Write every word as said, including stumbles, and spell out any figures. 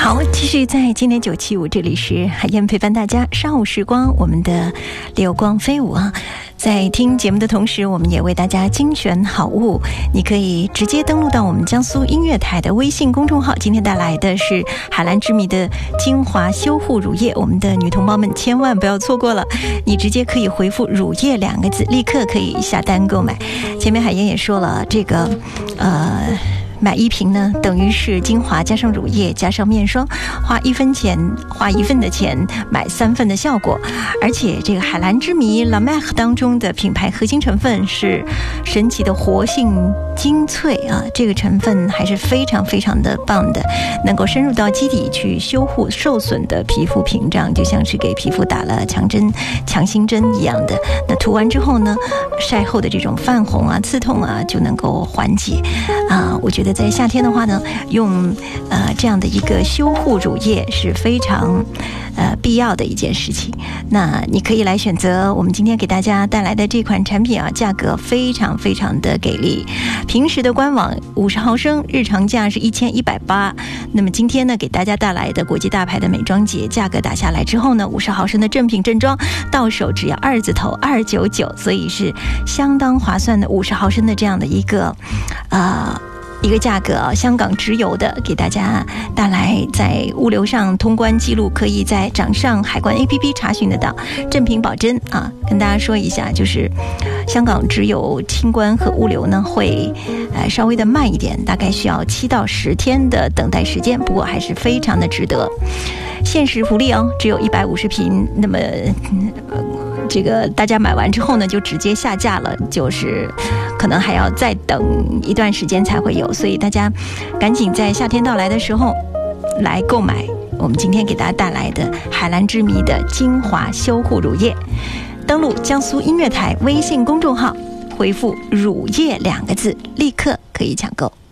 好，继续在今天九七五，这里是海燕陪伴大家上午时光，我们的流光飞舞啊。在听节目的同时，我们也为大家精选好物，你可以直接登录到我们江苏音乐台的微信公众号。今天带来的是海蓝之谜的精华修护乳液，我们的女同胞们千万不要错过了，你直接可以回复乳液两个字，立刻可以下单购买。前面海燕也说了，这个呃买一瓶呢，等于是精华加上乳液加上面霜，花一分钱花一份的钱买三份的效果。而且这个海蓝之谜 La Mer 当中的品牌核心成分是神奇的活性精粹啊，这个成分还是非常非常的棒的，能够深入到基底去修护受损的皮肤屏障，就像是给皮肤打了强针强心针一样的。那涂完之后呢，晒后的这种泛红啊刺痛啊就能够缓解啊。我觉得在夏天的话呢，用呃这样的一个修护乳液是非常呃必要的一件事情。那你可以来选择我们今天给大家带来的这款产品啊，价格非常非常的给力。平时的官网五十毫升日常价是一千一百八，那么今天呢给大家带来的国际大牌的美妆节价格打下来之后呢，五十毫升的正品正装到手只要二字头二九九，所以是相当划算的五十毫升的这样的一个呃。一个价格啊，香港直邮的，给大家带来在物流上通关记录，可以在掌上海关 A P P 查询得到，正品保真啊。跟大家说一下，就是香港直邮清关和物流呢会呃稍微的慢一点，大概需要七到十天的等待时间，不过还是非常的值得。限时福利哦，只有一百五十瓶，那么、呃、这个大家买完之后呢，就直接下架了，就是可能还要再等一段时间才会有，所以大家赶紧在夏天到来的时候来购买我们今天给大家带来的海蓝之谜的精华修护乳液。登录江苏音乐台微信公众号，回复乳液两个字，立刻可以抢购。